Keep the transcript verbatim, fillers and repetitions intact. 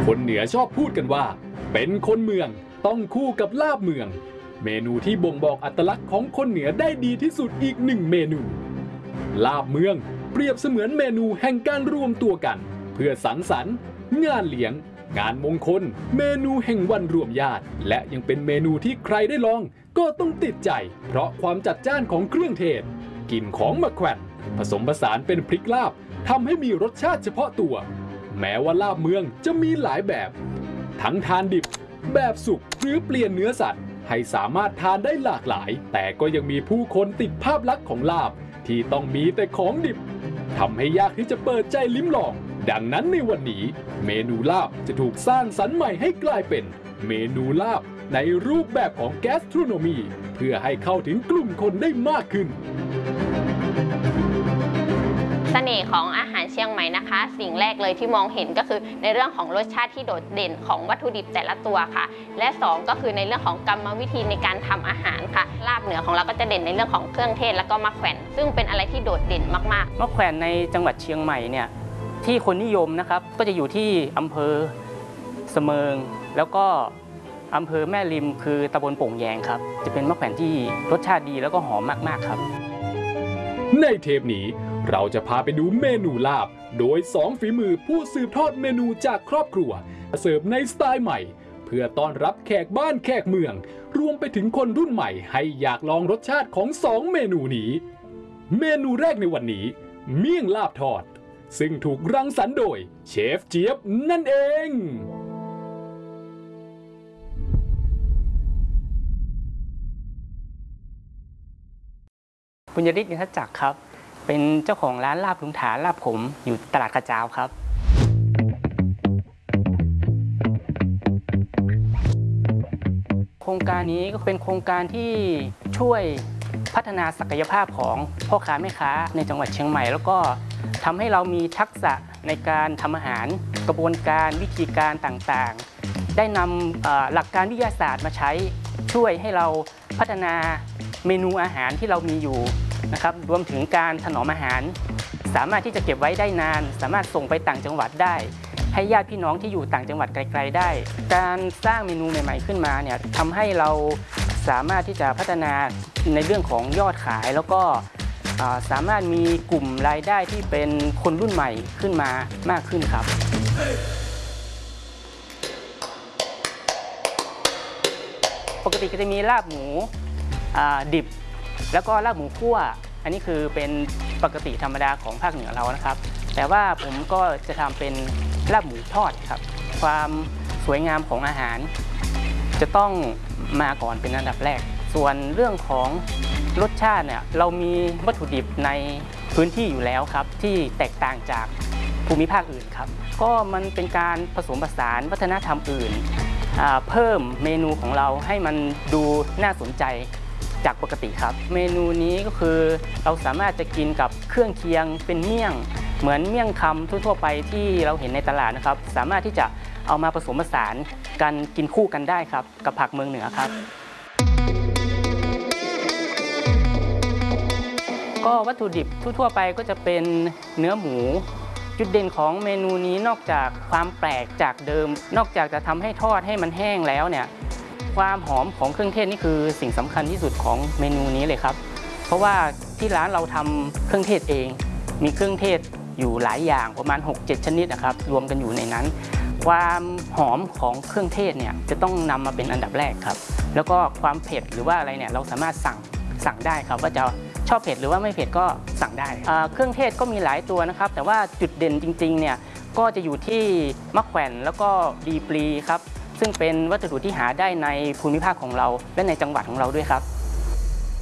คนเหนือชอบพูดกันว่าเป็นคนเมืองต้องคู่กับลาบเมืองเมนูที่บ่งบอกอัตลักษณ์ของคนเหนือได้ดีที่สุดอีกหนึ่งเมนูลาบเมืองเปรียบเสมือนเมนูแห่งการรวมตัวกันเพื่อสังสรรค์งานเลี้ยงงานมงคลเมนูแห่งวันรวมญาติและยังเป็นเมนูที่ใครได้ลองก็ต้องติดใจเพราะความจัดจ้านของเครื่องเทศกลิ่นของมะแขวนผสมผสานเป็นพริกลาบทำให้มีรสชาติเฉพาะตัวแม้ว่าลาบเมืองจะมีหลายแบบทั้งทานดิบแบบสุกหรือเปลี่ยนเนื้อสัตว์ให้สามารถทานได้หลากหลายแต่ก็ยังมีผู้คนติดภาพลักษณ์ของลาบที่ต้องมีแต่ของดิบทำให้ยากที่จะเปิดใจลิ้มลองดังนั้นในวันนี้เมนูลาบจะถูกสร้างสรรค์ใหม่ให้กลายเป็นเมนูลาบในรูปแบบของแกสโทรโนมีเพื่อให้เข้าถึงกลุ่มคนได้มากขึ้นเสน่ห์ของอาหารเชียงใหม่นะคะสิ่งแรกเลยที่มองเห็นก็คือในเรื่องของรสชาติที่โดดเด่นของวัตถุดิบแต่ละตัวค่ะและสองก็คือในเรื่องของกรรมวิธีในการทำอาหารค่ะลาบเหนือของเราก็จะเด่นในเรื่องของเครื่องเทศแล้วก็มะแขวนซึ่งเป็นอะไรที่โดดเด่นมากๆมะแขวนในจังหวัดเชียงใหม่เนี่ยที่คนนิยมนะครับก็จะอยู่ที่อำเภอเสมิงแล้วก็อำเภอแม่ริมคือตำบลโป่งแยงครับจะเป็นมะแขวนที่รสชาติดีแล้วก็หอมมากๆครับในเทปนี้เราจะพาไปดูเมนูลาบโดยสองฝีมือผู้สืบทอดเมนูจากครอบครัวเสิร์ฟในสไตล์ใหม่เพื่อต้อนรับแขกบ้านแขกเมืองรวมไปถึงคนรุ่นใหม่ให้อยากลองรสชาติของสองเมนูนี้เมนูแรกในวันนี้เมี่ยงลาบทอดซึ่งถูกรังสรรค์โดยเชฟเจี๊ยบนั่นเองบุญยฤทธิ์ อินทจักรครับเป็นเจ้าของร้านลาบลุงถาลาบผมอยู่ตลาดกระจาวครับโครงการนี้ก็เป็นโครงการที่ช่วยพัฒนาศักยภาพของพ่อค้าแม่ค้าในจังหวัดเชียงใหม่แล้วก็ทำให้เรามีทักษะในการทำอาหารกระบวนการวิธีการต่างๆได้นำหลักการวิทยาศาสตร์มาใช้ช่วยให้เราพัฒนาเมนูอาหารที่เรามีอยู่นะครับรวมถึงการถนอมอาหารสามารถที่จะเก็บไว้ได้นานสามารถส่งไปต่างจังหวัดได้ให้ญาติพี่น้องที่อยู่ต่างจังหวัดไกลๆได้การสร้างเมนูใหม่ๆขึ้นมาเนี่ยทำให้เราสามารถที่จะพัฒนาในเรื่องของยอดขายแล้วก็สามารถมีกลุ่มรายได้ที่เป็นคนรุ่นใหม่ขึ้นมามากขึ้นครับปกติก็จะมีลาบหมูดิบแล้วก็ลาบหมูคั่วอันนี้คือเป็นปกติธรรมดาของภาคเหนือเรานะครับแต่ว่าผมก็จะทำเป็นลาบหมูทอดครับความสวยงามของอาหารจะต้องมาก่อนเป็นอันดับแรกส่วนเรื่องของรสชาติเนี่ยเรามีวัตถุดิบในพื้นที่อยู่แล้วครับที่แตกต่างจากภูมิภาคอื่นครับก็มันเป็นการผสมผสานวัฒนธรรมอื่นเพิ่มเมนูของเราให้มันดูน่าสนใจจากปกติครับเมนูนี้ก็คือเราสามารถจะกินกับเครื่องเคียงเป็นเมี่ยงเหมือนเมี่ยงคำทั่วๆไปที่เราเห็นในตลาดนะครับสามารถที่จะเอามาผสมผสานกันกินคู่กันได้ครับกับผักเมืองเหนือครับก็วัตถุดิบทั่วๆไปก็จะเป็นเนื้อหมูจุดเด่นของเมนูนี้นอกจากความแปลกจากเดิมนอกจากจะทำให้ทอดให้มันแห้งแล้วเนี่ยความหอมของเครื่องเทศนี่คือสิ่งสำคัญที่สุดของเมนูนี้เลยครับเพราะว่าที่ร้านเราทำเครื่องเทศเองมีเครื่องเทศอยู่หลายอย่างประมาณ หกเจ็ด ชนิดนะครับรวมกันอยู่ในนั้นความหอมของเครื่องเทศเนี่ยจะต้องนำมาเป็นอันดับแรกครับแล้วก็ความเผ็ดหรือว่าอะไรเนี่ยเราสามารถสั่งสั่งได้ครับว่าจะชอบเผ็ดหรือว่าไม่เผ็ดก็สั่งได้เครื่องเทศก็มีหลายตัวนะครับแต่ว่าจุดเด่นจริงๆเนี่ยก็จะอยู่ที่มะแขวนแล้วก็ดีปลีครับซึ่งเป็นวัสดุที่หาได้ในภูมิภาคของเราและในจังหวัดของเราด้วยครับ